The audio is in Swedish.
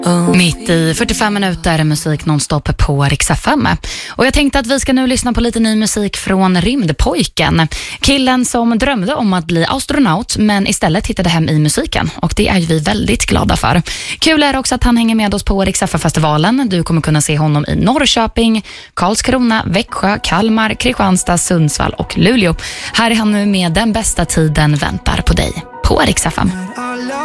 Mitt i 45 minuter musik nonstop på Rix FM. Och jag tänkte att vi ska nu lyssna på lite ny musik från Rymdpojken. Killen som drömde om att bli astronaut men istället hittade hem i musiken. Och det är ju vi väldigt glada för. Kul är också att han hänger med oss på Rix FM-festivalen. Du kommer kunna se honom i Norrköping, Karlskrona, Växjö, Kalmar, Kristianstad, Sundsvall och Luleå. Här är han nu med Den bästa tiden väntar på dig på Rix FM.